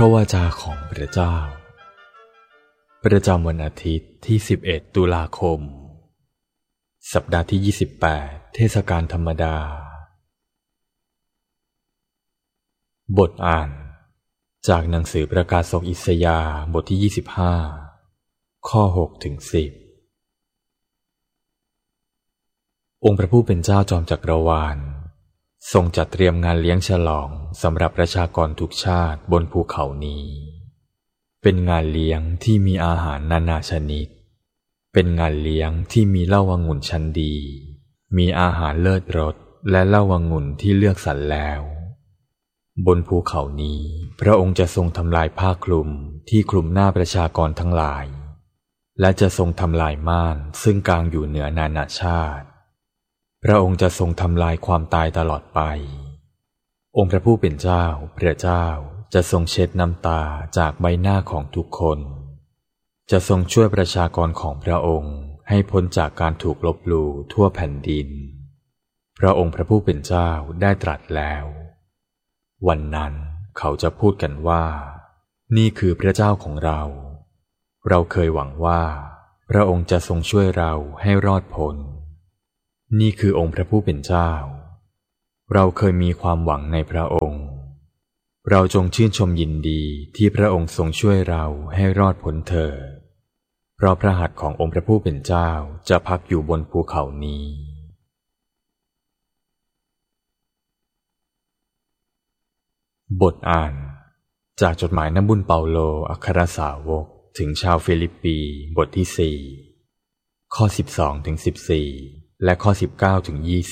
ระวจาของพระเจ้าประจำวันอาทิตย์ที่11ตุลาคมสัปดาห์ที่28เทศกาลธรรมดาบทอ่านจากหนังสือประกาศกอิสยาห์บทที่25ข้อ6ถึง10องค์พระผู้เป็นเจ้าจอมจักรวาลทรงจัดเตรียมงานเลี้ยงฉลองสำหรับประชากรทุกชาติบนภูเขานี้เป็นงานเลี้ยงที่มีอาหารนานาชนิดเป็นงานเลี้ยงที่มีเหล้าองุ่นชั้นดีมีอาหารเลิศรสและเหล้าองุ่นที่เลือกสรรแล้วบนภูเขานี้พระองค์จะทรงทำลายผ้าคลุมที่คลุมหน้าประชากรทั้งหลายและจะทรงทำลายม่านซึ่งกางอยู่เหนือนานาชาติพระองค์จะทรงทำลายความตายตลอดไปองค์พระผู้เป็นเจ้าพระเจ้าจะทรงเช็ดน้ำตาจากใบหน้าของทุกคนจะทรงช่วยประชากรของพระองค์ให้พ้นจากการถูกลบหลู่ทั่วแผ่นดินพระองค์พระผู้เป็นเจ้าได้ตรัสแล้ววันนั้นเขาจะพูดกันว่านี่คือพระเจ้าของเราเราเคยหวังว่าพระองค์จะทรงช่วยเราให้รอดพ้นนี่คือองค์พระผู้เป็นเจ้าเราเคยมีความหวังในพระองค์เราจงชื่นชมยินดีที่พระองค์ทรงช่วยเราให้รอดพ้นเถิดเพราะพระหัตถ์ขององค์พระผู้เป็นเจ้าจะพักอยู่บนภูเขานี้บทอ่านจากจดหมายน้ำบุญเปาโลอัครสาวกถึงชาวฟิลิปปีบทที่4ข้อ12ถึง14และข้อ19ถึง20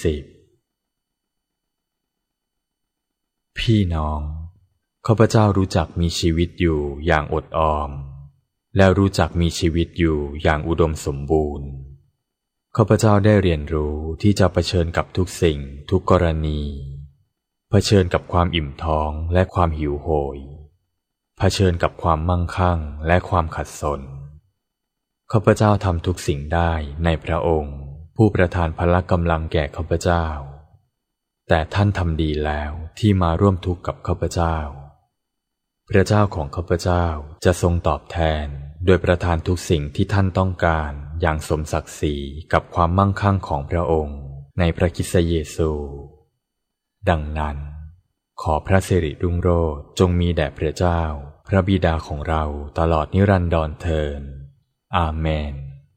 พี่น้องข้าพเจ้ารู้จักมีชีวิตอยู่อย่างอดออมและรู้จักมีชีวิตอยู่อย่างอุดมสมบูรณ์ข้าพเจ้าได้เรียนรู้ที่จะเผชิญกับทุกสิ่งทุกกรณีเผชิญกับความอิ่มท้องและความหิวโหยเผชิญกับความมั่งคั่งและความขัดสนข้าพเจ้าทำทุกสิ่งได้ในพระองค์ผู้ประทานพละกำลังแก่ข้าพเจ้าแต่ท่านทำดีแล้วที่มาร่วมทุกข์กับข้าพเจ้าพระเจ้าของข้าพเจ้าจะทรงตอบแทนโดยประทานทุกสิ่งที่ท่านต้องการอย่างสมศักดิ์ศรีกับความมั่งคั่งของพระองค์ในพระคริสต์เยซูดังนั้นขอพระสิริรุ่งโรจน์จงมีแด่พระเจ้าพระบิดาของเราตลอดนิรันดรเทอญอาเมน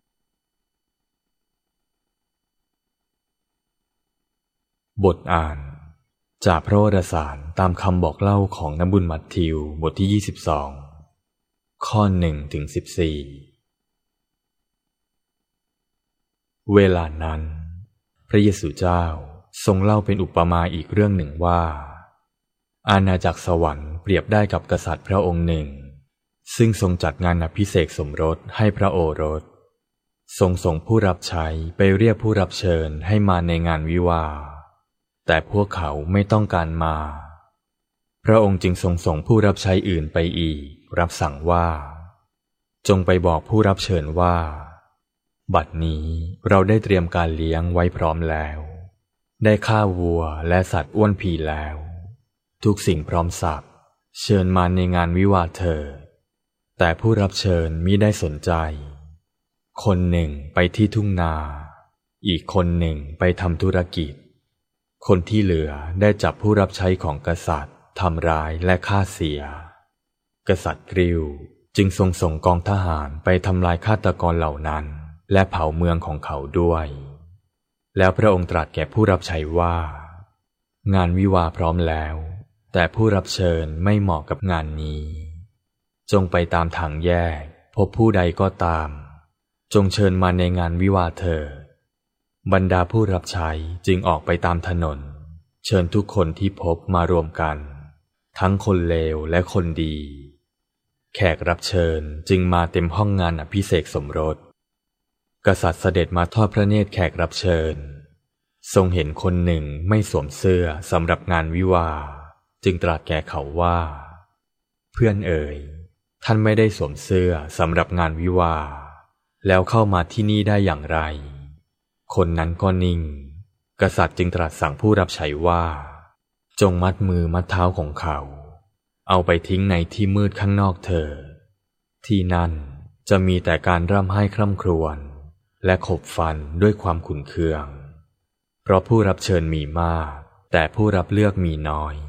บทอ่านจากพระวรสารตามคำบอกเล่าของน้ำบุญมัทธิวบทที่22ข้อ1ถึง14เวลานั้นพระเยซูเจ้าทรงเล่าเป็นอุปมาอีกเรื่องหนึ่งว่าอาณาจักรสวรรค์เปรียบได้กับกษัตริย์พระองค์หนึ่งซึ่งทรงจัดงานอภิเษกสมรสให้พระโอรสทรงส่งผู้รับใช้ไปเรียกผู้รับเชิญให้มาในงานวิวาห์แต่พวกเขาไม่ต้องการมาพระองค์จึงทรงส่งผู้รับใช้อื่นไปอีกรับสั่งว่าจงไปบอกผู้รับเชิญว่าบัดนี้เราได้เตรียมการเลี้ยงไว้พร้อมแล้วได้ฆ่าวัวและสัตว์อ้วนผีแล้วทุกสิ่งพร้อมสับเชิญมาในงานวิวาห์เถิดแต่ผู้รับเชิญมิได้สนใจคนหนึ่งไปที่ทุ่งนาอีกคนหนึ่งไปทำธุรกิจคนที่เหลือได้จับผู้รับใช้ของกษัตริย์ทำร้ายและฆ่าเสียกษัตริย์กริ้วจึงทรงส่งกองทหารไปทำลายฆาตกรเหล่านั้นและเผาเมืองของเขาด้วยแล้วพระองค์ตรัสแก่ผู้รับใช้ว่างานวิวาห์พร้อมแล้วแต่ผู้รับเชิญไม่เหมาะกับงานนี้จงไปตามทางแยกพบผู้ใดก็ตามจงเชิญมาในงานวิวาห์เถิดบรรดาผู้รับใช้จึงออกไปตามถนนเชิญทุกคนที่พบมารวมกันทั้งคนเลวและคนดีแขกรับเชิญจึงมาเต็มห้องงานอภิเษกสมรสกษัตริย์เสด็จมาทอดพระเนตรแขกรับเชิญทรงเห็นคนหนึ่งไม่สวมเสื้อสำหรับงานวิวาห์จึงตรัสแก่เขาว่าเพื่อนเอ๋ยท่านไม่ได้สวมเสื้อสำหรับงานวิวาห์แล้วเข้ามาที่นี่ได้อย่างไรคนนั้นก็นิ่งกษัตริย์จึงตรัสสั่งผู้รับใช้ว่าจงมัดมือมัดเท้าของเขาเอาไปทิ้งในที่มืดข้างนอกเถิดที่นั่นจะมีแต่การร่ำไห้คร่ำครวญและขบฟันด้วยความขุ่นเคืองเพราะผู้รับเชิญมีมากแต่ผู้รับเลือกมีน้อย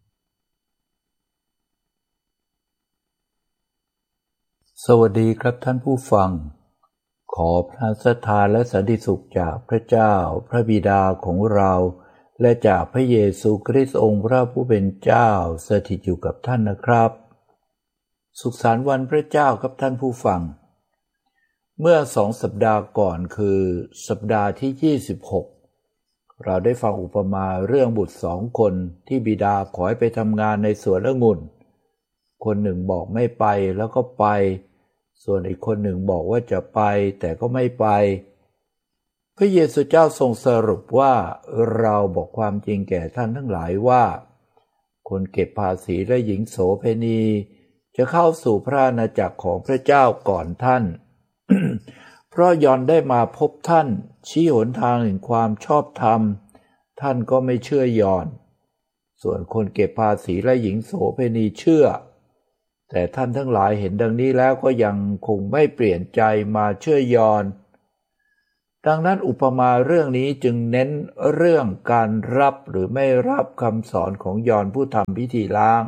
สวัสดีครับท่านผู้ฟังขอพระศรัทธาและสันติสุขจากพระเจ้าพระบิดาของเราและจากพระเยซูคริสต์องค์พระผู้เป็นเจ้าสถิตอยู่กับท่านนะครับสุขสันต์วันพระเจ้าครับท่านผู้ฟังเมื่อ2 สัปดาห์ก่อนคือสัปดาห์ที่26เราได้ฟังอุปมาเรื่องบุตร2 คนที่บิดาขอให้ไปทำงานในสวนองุ่นคนหนึ่งบอกไม่ไปแล้วก็ไปส่วนอีกคนหนึ่งบอกว่าจะไปแต่ก็ไม่ไปพระเยซูเจ้าทรงสรุปว่าเราบอกความจริงแก่ท่านทั้งหลายว่าคนเก็บภาษีและหญิงโสเภณีจะเข้าสู่พระอาณาจักรของพระเจ้าก่อนท่าน เพราะยอห์นได้มาพบท่านชี้หนทางแห่งความชอบธรรมท่านก็ไม่เชื่อยอห์นส่วนคนเก็บภาษีและหญิงโสเภณีเชื่อแต่ท่านทั้งหลายเห็นดังนี้แล้วก็ยังคงไม่เปลี่ยนใจมาเชื่อยอห์นดังนั้นอุปมาเรื่องนี้จึงเน้นเรื่องการรับหรือไม่รับคำสอนของยอห์นผู้ทำพิธีล้าง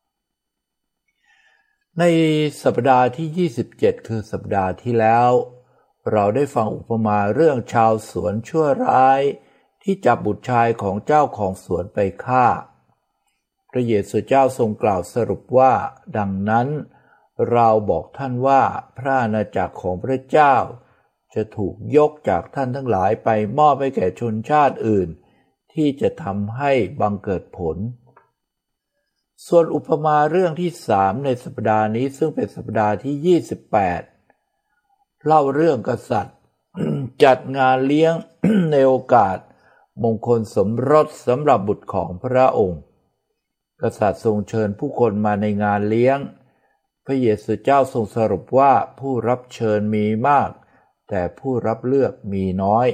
ในสัปดาห์ที่27คือสัปดาห์ที่แล้วเราได้ฟังอุปมาเรื่องชาวสวนชั่วร้ายที่จับบุตรชายของเจ้าของสวนไปฆ่าพระเยซูเจ้าทรงกล่าวสรุปว่าดังนั้นเราบอกท่านว่าพระอาณาจักรของพระเจ้าจะถูกยกจากท่านทั้งหลายไปมอบให้แก่ชนชาติอื่นที่จะทำให้บังเกิดผลส่วนอุปมาเรื่องที่3ในสัปดาห์นี้ซึ่งเป็นสัปดาห์ที่28เล่าเรื่องกษัตริย์ จัดงานเลี้ยง ในโอกาสมงคลสมรสสำหรับบุตรของพระองค์กษัตริย์ทรงเชิญผู้คนมาในงานเลี้ยงพระเยซูเจ้าทรงสรุปว่าผู้รับเชิญมีมากแต่ผู้รับเลือกมีน้อย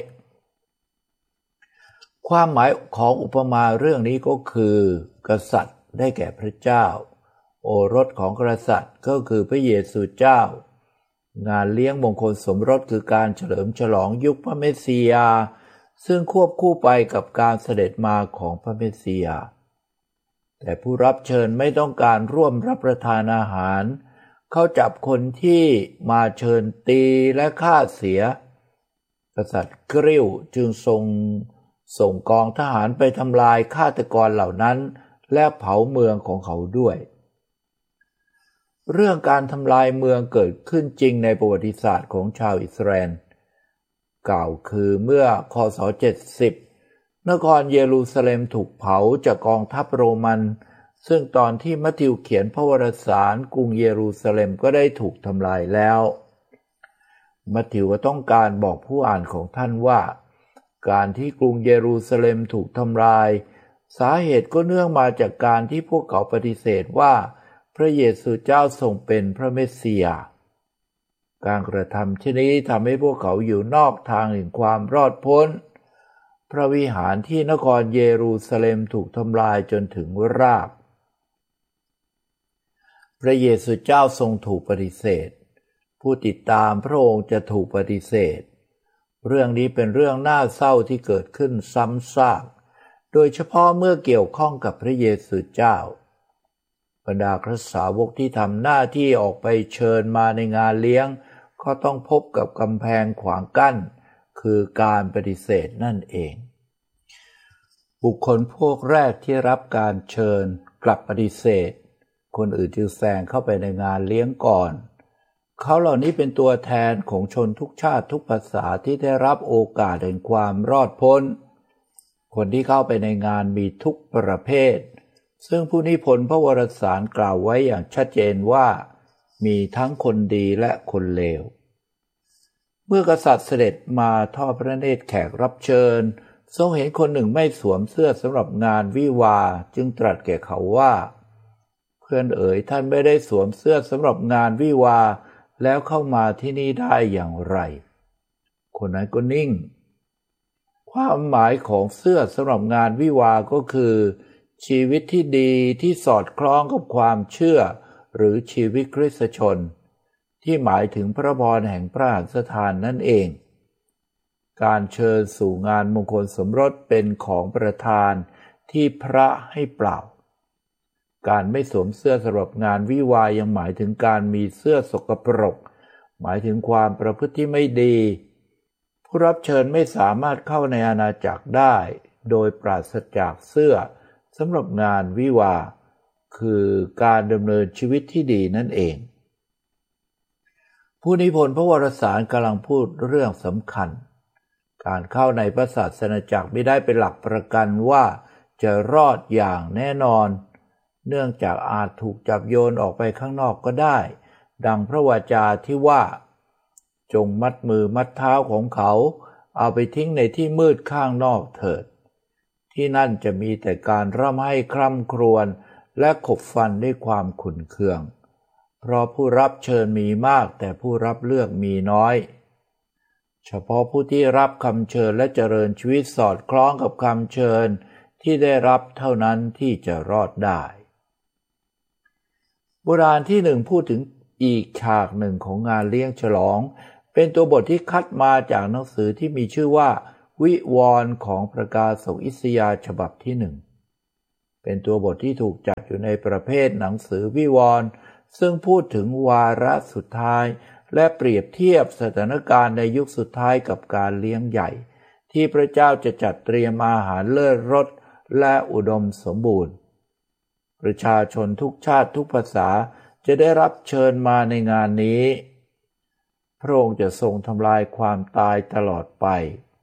ความหมายของอุปมาเรื่องนี้ก็คือกษัตริย์ได้แก่พระเจ้าโอรสของกษัตริย์ก็คือพระเยซูเจ้างานเลี้ยงมงคลสมรสคือการเฉลิมฉลองยุคพระเมสสิยาซึ่งควบคู่ไปกับการเสด็จมาของพระเมสสิยาแต่ผู้รับเชิญไม่ต้องการร่วมรับประทานอาหารเขาจับคนที่มาเชิญตีและฆ่าเสียกษัตริย์กริ้วจึงส่งกองทหารไปทำลายฆาตกรเหล่านั้นและเผาเมืองของเขาด้วยเรื่องการทำลายเมืองเกิดขึ้นจริงในประวัติศาสตร์ของชาวอิสราเอลกล่าวคือเมื่อคศ70นครเยรูซาเล็มถูกเผาจากกองทัพโรมันซึ่งตอนที่มัทธิวเขียนพระวารสารกรุงเยรูซาเล็มก็ได้ถูกทำลายแล้วมัทธิวก็ต้องการบอกผู้อ่านของท่านว่าการที่กรุงเยรูซาเล็มถูกทำลายสาเหตุก็เนื่องมาจากการที่พวกเขาปฏิเสธว่าพระเยซูเจ้าทรงเป็นพระเมสสิยาการกระทำเช่นนี้ทำให้พวกเขาอยู่นอกทางแห่งความรอดพ้นพระวิหารที่นครเยรูซาเล็มถูกทำลายจนถึงรากพระเยซูเจ้าทรงถูกปฏิเสธผู้ติดตามพระองค์จะถูกปฏิเสธเรื่องนี้เป็นเรื่องน่าเศร้าที่เกิดขึ้นซ้ำซากโดยเฉพาะเมื่อเกี่ยวข้องกับพระเยซูเจ้าบรรดาพระสาวกที่ทำหน้าที่ออกไปเชิญมาในงานเลี้ยงก็ต้องพบกับกำแพงขวางกั้นคือการปฏิเสธนั่นเองบุคคลพวกแรกที่รับการเชิญกลับปฏิเสธคนอื่นจึงแซงเข้าไปในงานเลี้ยงก่อนเขาเหล่านี้เป็นตัวแทนของชนทุกชาติทุกภาษาที่ได้รับโอกาสแห่งความรอดพ้นคนที่เข้าไปในงานมีทุกประเภทซึ่งผู้นิพนธ์พระวารสารกล่าวไว้อย่างชัดเจนว่ามีทั้งคนดีและคนเลวเมื่อกษัตริย์เสด็จมาทอดพระเนตรแขกรับเชิญทรงเห็นคนหนึ่งไม่สวมเสื้อสำหรับงานวิวาห์จึงตรัสแก่เขาว่าเพื่อนเอ๋ยท่านไม่ได้สวมเสื้อสำหรับงานวิวาห์แล้วเข้ามาที่นี่ได้อย่างไรคนนั้นก็นิ่งความหมายของเสื้อสำหรับงานวิวาห์ก็คือชีวิตที่ดีที่สอดคล้องกับความเชื่อหรือชีวิตคริสตชนที่หมายถึงพระพรแห่งพระหัตถทานนั่นเองการเชิญสู่งานมงคลสมรสเป็นของประธานที่พระให้เปล่าการไม่สวมเสื้อสำหรับงานวิวาห์ยังหมายถึงการมีเสื้อสกปรกหมายถึงความประพฤติที่ไม่ดีผู้รับเชิญไม่สามารถเข้าในอาณาจักรได้โดยปราศจากเสื้อสำหรับงานวิวาห์คือการดำเนินชีวิตที่ดีนั่นเองผู้นิพนธ์พระวรสารกำลังพูดเรื่องสำคัญการเข้าในพระศาสนาจักรไม่ได้เป็นหลักประกันว่าจะรอดอย่างแน่นอนเนื่องจากอาจถูกจับโยนออกไปข้างนอกก็ได้ดังพระวาจาที่ว่าจงมัดมือมัดเท้าของเขาเอาไปทิ้งในที่มืดข้างนอกเถิดที่นั่นจะมีแต่การร่ำไห้คร่ำครวญและขบฟันด้วยความขุ่นเคืองเพราะผู้รับเชิญมีมากแต่ผู้รับเลือกมีน้อยเฉพาะผู้ที่รับคำเชิญและเจริญชีวิตสอดคล้องกับคำเชิญที่ได้รับเท่านั้นที่จะรอดได้โบราณที่หนึ่งพูดถึงอีกฉากหนึ่งของงานเลี้ยงฉลองเป็นตัวบทที่คัดมาจากหนังสือที่มีชื่อว่าวิวรณ์ของประกาศกอิสยาห์ฉบับที่หนึ่งเป็นตัวบทที่ถูกจัดอยู่ในประเภทหนังสือวิวรณ์ซึ่งพูดถึงวาระสุดท้ายและเปรียบเทียบสถานการณ์ในยุคสุดท้ายกับการเลี้ยงใหญ่ที่พระเจ้าจะจัดเตรียมอาหารเลิศรสและอุดมสมบูรณ์ประชาชนทุกชาติทุกภาษาจะได้รับเชิญมาในงานนี้พระองค์จะทรงทำลายความตายตลอดไป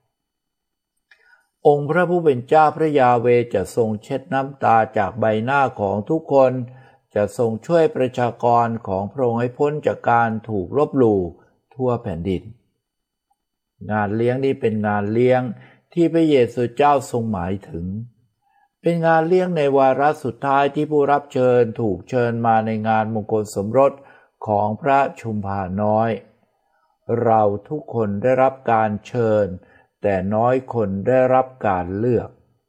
องค์พระผู้เป็นเจ้าพระยาเวห์จะทรงเช็ดน้ำตาจากใบหน้าของทุกคนจะทรงช่วยประชากรของพระองค์ให้พ้นจากการถูกลบหลู่ทั่วแผ่นดินงานเลี้ยงนี้เป็นงานเลี้ยงที่พระเยซูเจ้าทรงหมายถึงเป็นงานเลี้ยงในวาระสุดท้ายที่ผู้รับเชิญถูกเชิญมาในงานมงคลสมรสของพระชุมพาน้อยเราทุกคนได้รับการเชิญแต่น้อยคนได้รับการเลือก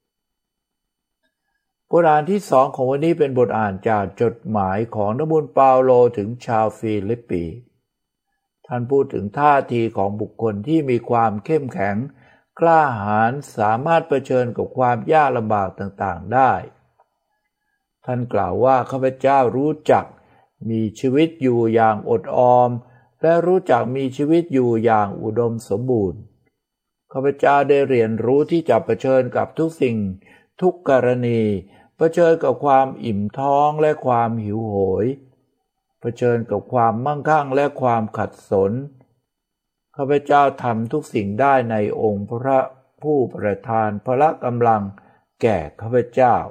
บทอ่านที่สองของวันนี้เป็นบทอ่านจากจดหมายของนักบุญเปาโลถึงชาวฟิลิปปีท่านพูดถึงท่าทีของบุคคลที่มีความเข้มแข็งกล้าหาญสามารถเผชิญกับความยากลำบากต่างๆได้ท่านกล่าวว่าข้าพเจ้ารู้จักมีชีวิตอยู่อย่างอดออมและรู้จักมีชีวิตอยู่อย่างอุดมสมบูรณ์ข้าพเจ้าได้เรียนรู้ที่จะเผชิญกับทุกสิ่งทุกกรณีเผชิญกับความอิ่มท้องและความหิวโหยเผชิญกับความมั่งคั่งและความขัดสนข้าพเจ้าทำทุกสิ่งได้ในองค์พระผู้ประทานพละกำลังแก่ข้าพเจ้า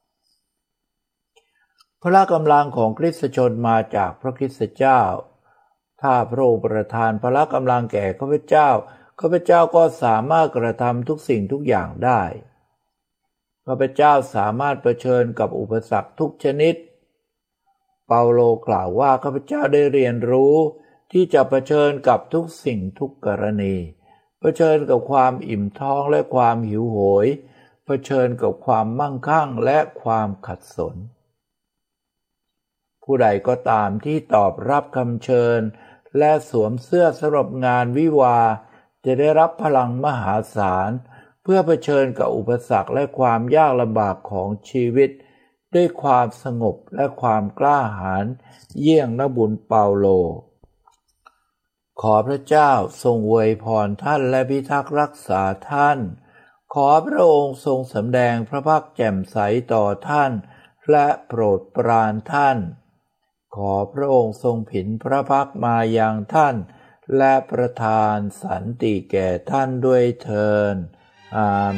พละกำลังของคริสตชนมาจากพระคริสตเจ้าถ้าพระองค์ประทานพละกำลังแก่ข้าพเจ้าข้าพเจ้าก็สามารถกระทำทุกสิ่งทุกอย่างได้ข้าพเจ้าสามารถเผชิญกับอุปสรรคทุกชนิดเปาโลกล่าวว่าข้าพเจ้าได้เรียนรู้ที่จะเผชิญกับทุกสิ่งทุกกรณีเผชิญกับความอิ่มท้องและความหิวโหยเผชิญกับความมั่งคั่งและความขัดสนผู้ใดก็ตามที่ตอบรับคำเชิญและสวมเสื้อสำหรับงานวิวาห์จะได้รับพลังมหาศาลเพื่อเผชิญกับอุปสรรคและความยากลำบากของชีวิตด้วยความสงบและความกล้าหาญเยี่ยงนักบุญเปาโลขอพระเจ้าทรงอวยพรท่านและพิทักษ์รักษาท่านขอพระองค์ทรงสำแดงพระพักแจ่มใสต่อท่านและโปรดปรานท่านขอพระองค์ทรงผินพระพักมายังท่านและประทานสันติแก่ท่านด้วยเถิดอา